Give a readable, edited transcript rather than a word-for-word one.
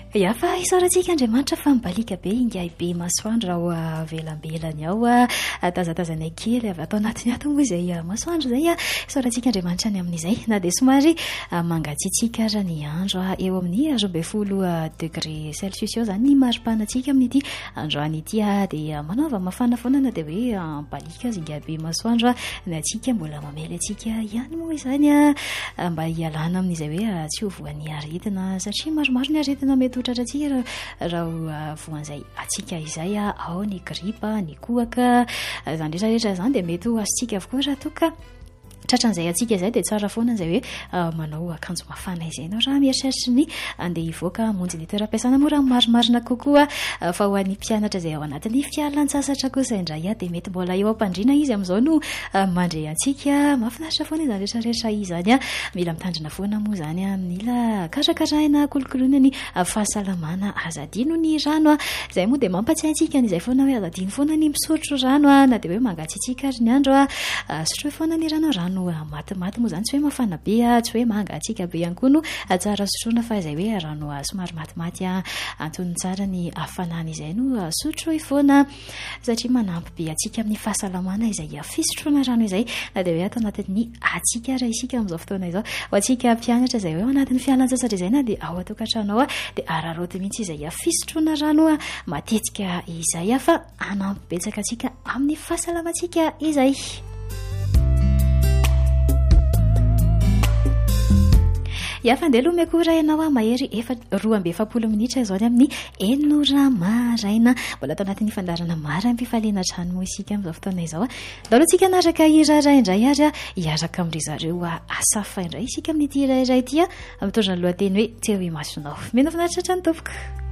Fa isarantsika Andriamanitra fa mibalika be ingay be masoandro raha velambelany ao tazatazana kely avy atao anatiny ato moa izay masoandro zay isarantsika Andriamanitra ny amin'izay na dia somary mangatsiatsika ara ny andro eo amin'ny 20 degré celsius eo zany ny maripanatsika amin'ity androany ity dia manaova mafana foana na dia hoe mibalika azy ingay be masoandro na atsika mbola mamely atsika ihany moa izany mba hialana amin'izay hoe tsy ho voan'ny aretina satria maromaro ny aretina mety tratratsika raha voan'izay atsika izay ao ny gripa ny kohaka zany rehetrarehetra zany dia mety ho azontsika avokoa raha toka tratran'izay atsika izay dia tsara foana izay hoe manao akanjo mafana izay ianao raha mieritreritra ny andeha hivoaka monjy ny toeram-piasana moa raha marimarina kokoa fa ho an'ny mpianatra izay ao anatin'ny fialan-tsasatra kosa indray dia mety mbola eo am-pandriana izy amin'izao no mandray antsika mahafinaritra foana izany rehetrarehetra izany mila mitandrina foana moa zany mila karakaraina kolokoloina ny fahasalamana azadino ny rano izay moa dia mampatsiahy antsika n'izay foana hoe azadino foana ny misotro rano na dia hoe mangatsiatsika ary ny andro sotro foana ny rano matimaty moa zany tsy hoe mafana be tsy hoe mangatsika be ihany koa no tsara sotroina fa izay hoe rano somary matimaty antony tsara ny hafanana izay no sotro foana satria manampy be atsika amin'ny fahasalamana izay fisotroana rano izay na dia hoe atao anatin'ny atsika raha isika amin'izao fotoana izao ho atsika mpianatra izay hoe ao anatin'ny fialan-tsasatra izay na dia ao atokantrano ao dia araroty mihitsy izay fisotroana rano matetika izay fa anampy betsaka atsika amin'ny fahasalamantsika izay. Fandeha miakora ianao mahery 2 minitra izao amin'ny 9 maraina mbola atao anatin'ny fandarana mara am-pifaliana trano moa isika amin'izao fotoana izao daholo antsika anaraka iraray indray ary hiaraka amin'ry zareo asafa indray isika amin'ity iraray ity mitondra ny lohateny hoe teo imasonao mena finaritra trano tompoko.